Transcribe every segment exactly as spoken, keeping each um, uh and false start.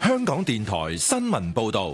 香港電台新聞報道。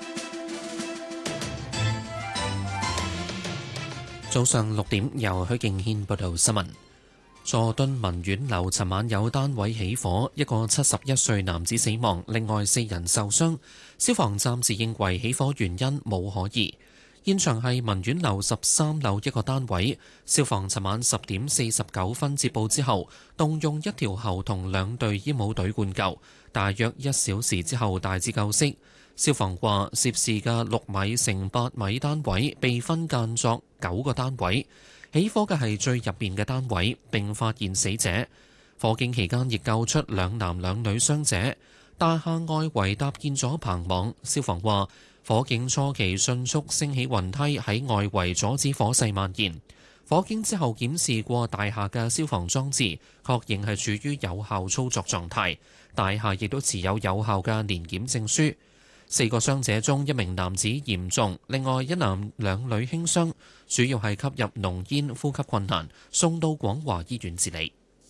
早上六點，由許敬軒報道新聞。佐敦文苑樓尋晚有單位起火，一個七十一歲男子死亡，另外四人受傷。消防暫時認為起火原因冇可疑。現場係文苑樓十三樓一個單位，消防尋晚十點四十九分接報之後，動用一條喉同兩隊煙霧隊灌救，大約一小時之後大致救熄。消防話，涉事嘅六米乘八米單位被分間作九個單位，起火嘅係最入面嘅單位，並發現死者。火警期間亦救出兩男兩女傷者。大廈外圍搭建咗棚網，消防話火警初期迅速升起雲梯喺外圍阻止火勢蔓延。火警之後檢視過大廈嘅消防裝置，確認係處於有效操作狀態。大廈亦都持有有效嘅年檢證書。四個傷者中，一名男子嚴重，另外一男兩女輕傷，主要係吸入濃煙、呼吸困難，送到廣華醫院治理。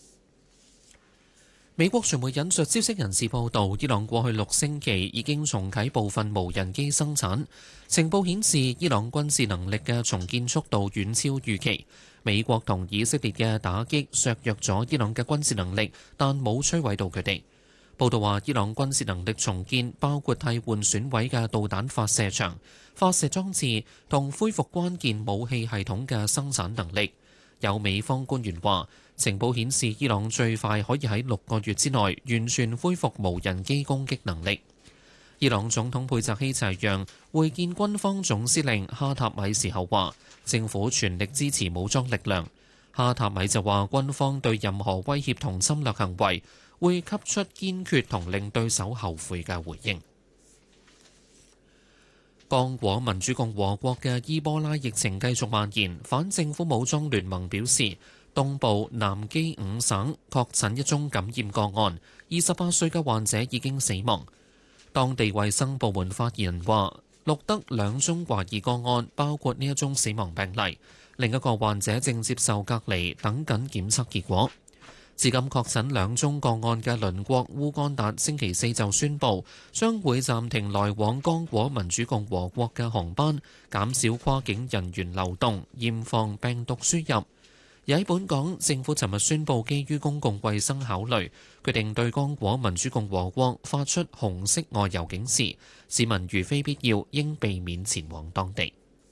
美國傳媒引述消息人士報道，伊朗過去六星期已經重啟部分無人機生產。情報顯示，伊朗軍事能力嘅重建速度遠超預期。美國同以色列嘅打擊削弱咗伊朗嘅軍事能力，但冇摧毀到佢哋。報道話，伊朗軍事能力重建包括替換損毀嘅導彈發射場、發射裝置同恢復關鍵武器系統嘅生產能力。有美方官員話，情報顯示伊朗最快可以喺六個月之內完全恢復無人機攻擊能力。伊朗總統佩澤希齊揚會見軍方總司令哈塔米時候話，政府全力支持武裝力量。哈塔米就話，軍方對任何威脅同侵略行為會給出堅決同令對手後悔嘅回應。剛果民主共和國嘅伊波拉疫情繼續蔓延，反政府武裝聯盟表示，東部南基五省確診一宗感染個案，二十八歲嘅患者已經死亡。當地衛生部門發言人話，錄得兩宗懷疑個案，包括呢一宗死亡病例，另一個患者正接受隔離，等緊檢測結果。至今確診兩宗個案嘅鄰國烏干達星期四就宣布將會暫停來往剛果民主共和國嘅航班，減少跨境人員流動，嚴防病毒輸入。而喺本港，政府尋日宣布基於公共衛生考慮，決定對剛果民主共和國發出紅色外遊警示，市民如非必要應避免前往當地。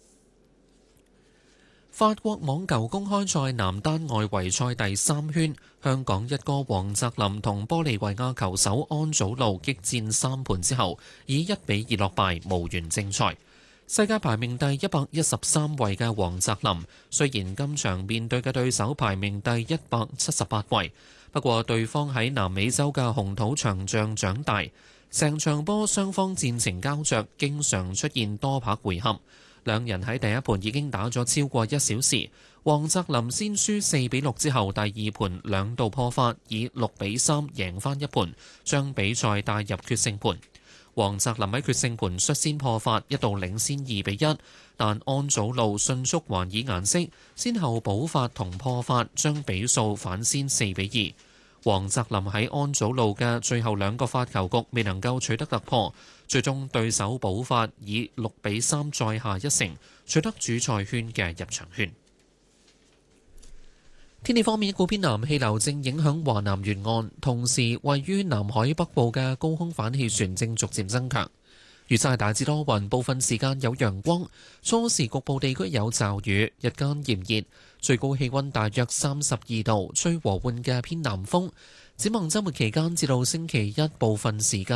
法國網球公開賽男單外圍賽第三圈，香港一哥黃澤林同玻利維亞球手安祖路激戰三盤之後，以一比二落敗，無緣正賽。世界排名第一百一十三位嘅黃澤林，雖然今場面對嘅對手排名第一百七十八位，不過對方喺南美洲嘅紅土場上長大，成場波雙方戰情膠着，經常出現多拍回合。兩人喺第一盤已經打咗超過一小時，黃澤林先輸四比六之後，第二盤兩度破發，以六比三贏翻一盤，將比賽帶入決勝盤。黃澤林喺決勝盤率先破發，一度領先二比一，但安祖路迅速還以顏色，先後補發同破發，將比數反先四比二。黃澤林喺安祖路嘅最後兩個發球局未能夠取得突破，最終對手補發以六比三再下一城，取得主賽圈嘅入場券。天氣方面，一股偏南氣流正影響華南沿岸，同時位於南海北部嘅高空反氣旋正逐漸增強。預測係大致多雲，部分時間有陽光，初時局部地區有驟雨，日間炎熱，最高氣溫大約三十二度，吹和緩嘅偏南風。展望週末期間至到星期一，部分時間